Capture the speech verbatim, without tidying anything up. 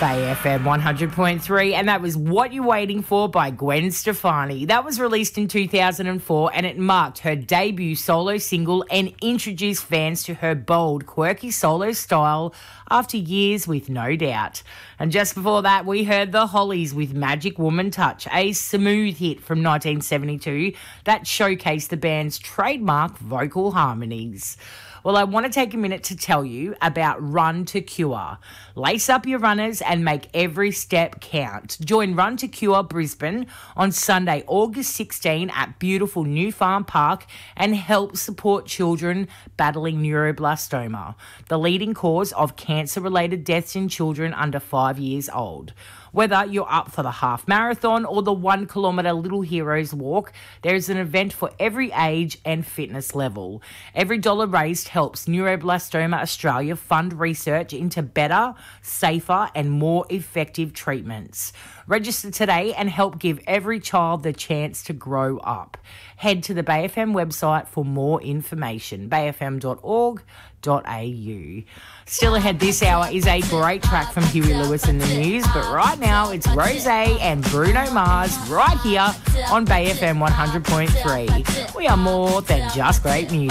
Bay F M one hundred point three, and that was What You Waiting For by Gwen Stefani. That was released in two thousand four, and it marked her debut solo single and introduced fans to her bold, quirky solo style after years with No Doubt. And just before that, we heard the Hollies with Magic Woman Touch, a smooth hit from nineteen seventy-two that showcased the band's trademark vocal harmonies. Well, I want to take a minute to tell you about Run to Cure. Lace up your runners and make every step count. Join Run to Cure Brisbane on Sunday, August sixteenth at beautiful New Farm Park and help support children battling neuroblastoma, the leading cause of cancer-related deaths in children under five years old. Whether you're up for the half marathon or the one kilometre Little Heroes walk, there is an event for every age and fitness level. Every dollar raised helps Neuroblastoma Australia fund research into better, safer and more effective treatments. Register today and help give every child the chance to grow up. Head to the Bay F M website for more information, bay f m dot org dot a u. Still ahead this hour is a great track from Huey Lewis and the News, but right now it's Rosé and Bruno Mars right here on Bay F M one hundred point three. We are more than just great music.